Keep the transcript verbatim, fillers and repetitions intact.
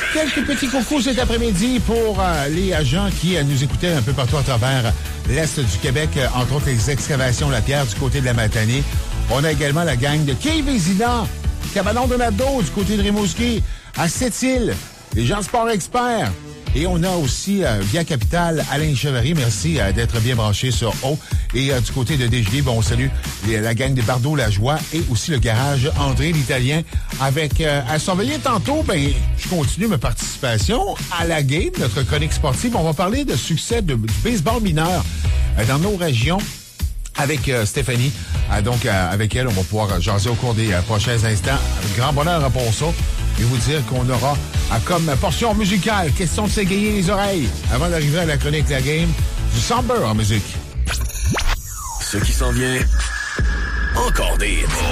Quelques petits coucous cet après-midi pour euh, les gens qui euh, nous écoutaient un peu partout à travers l'Est du Québec, euh, entre autres les excavations La Pierre du côté de la Matanée. On a également la gang de Quai Vézina, Cabanon de Nadeau du côté de Rimouski, à Sept-Îles, les gens de Sport Experts. Et on a aussi, euh, via Capitale, Alain Chevalier. Merci euh, d'être bien branché sur O. Et euh, du côté de D G D, bon, on salue les, la gang de Bardot-Lajoie et aussi le garage André l'Italien. Avec, euh, à surveiller tantôt, ben, je continue ma participation à la game, notre chronique sportive. On va parler de succès de, du baseball mineur euh, dans nos régions. Avec euh, Stéphanie. Euh, donc, euh, avec elle, on va pouvoir jaser au cours des euh, prochains instants. Avec grand bonheur pour ça. Et vous dire qu'on aura euh, comme portion musicale, question de s'égayer les oreilles avant d'arriver à la chronique La Game, du Samber en musique. Ce qui s'en vient, encore des